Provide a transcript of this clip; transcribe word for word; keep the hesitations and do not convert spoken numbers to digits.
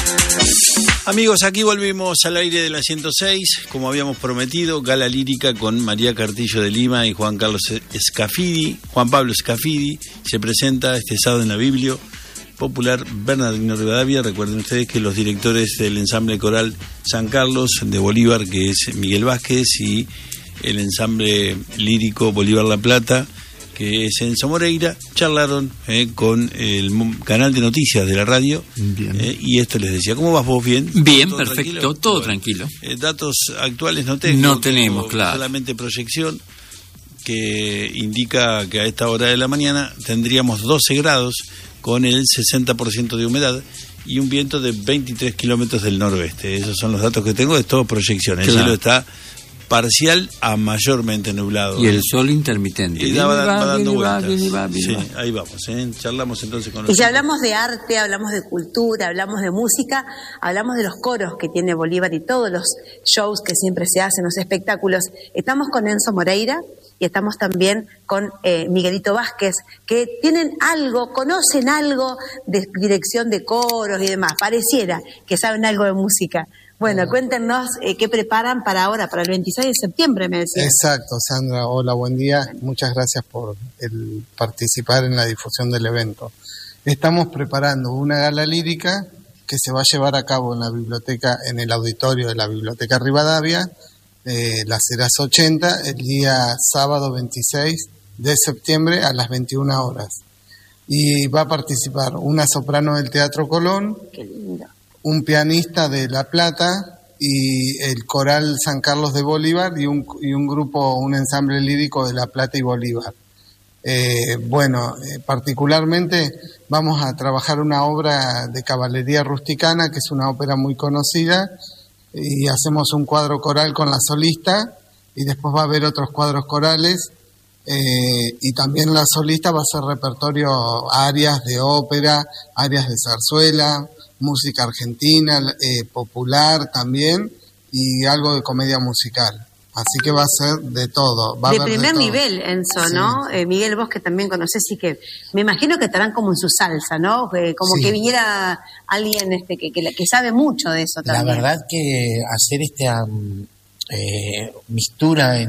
Amigos, aquí volvimos al aire de la ciento seis, como habíamos prometido, gala lírica con María Cartillo de Lima y Juan Carlos Scafidi, Juan Pablo Scafidi, se presenta este sábado en la Biblio Popular Bernardino Rivadavia. Recuerden ustedes que los directores del ensamble coral San Carlos de Bolívar, que es Miguel Vázquez, y el ensamble lírico Bolívar La Plata, que es Enzo Moreira, charlaron eh, con el canal de noticias de la radio. Bien. Eh, y esto les decía, ¿cómo vas vos? ¿Bien? Bien, ¿Todo perfecto, tranquilo? todo Bueno, tranquilo. Eh, datos actuales no tengo. No tenemos, tengo claro. Solamente proyección que indica que a esta hora de la mañana tendríamos doce grados con el sesenta por ciento de humedad y un viento de veintitrés kilómetros del noroeste. Esos son los datos que tengo, es todo proyección. El Claro. cielo está parcial a mayormente nublado. Y el sol intermitente. Y va, va, va dando viene, va, vueltas. viene, va, viene, Sí, va. ahí vamos, ¿eh? Charlamos entonces con los... Y si hablamos de arte, hablamos de cultura, hablamos de música, hablamos de los coros que tiene Bolívar y todos los shows que siempre se hacen, los espectáculos. Estamos con Enzo Moreira y estamos también con eh, Miguelito Vázquez, que tienen algo, conocen algo de dirección de coros y demás. Pareciera que saben algo de música. Bueno, bueno. cuéntenos eh, qué preparan para ahora, para el veintiséis de septiembre, me decían. Exacto, Sandra. Hola, buen día. Muchas gracias por el participar en la difusión del evento. Estamos preparando una gala lírica que se va a llevar a cabo en la biblioteca, en el auditorio de la Biblioteca Rivadavia, eh, Las Heras ochenta, el día sábado veintiséis de septiembre a las veintiuna horas. Y va a participar una soprano del Teatro Colón. Qué lindo. Un pianista de La Plata y el coral San Carlos de Bolívar y un, y un grupo, un ensamble lírico de La Plata y Bolívar. Eh, bueno, eh, particularmente vamos a trabajar una obra de caballería rusticana, que es una ópera muy conocida, y hacemos un cuadro coral con la solista, y después va a haber otros cuadros corales, eh, y también la solista va a hacer repertorio, arias de ópera, arias de zarzuela, música argentina, eh, popular también, y algo de comedia musical. Así que va a ser de todo. Va de a haber primer de todo. nivel, Enzo, Sí. ¿no? Eh, Miguel, vos que también conocés y que me imagino que estarán como en su salsa, ¿no? Eh, como Sí. que viniera alguien este que, que, que sabe mucho de eso también. La verdad que hacer esta um, eh, mistura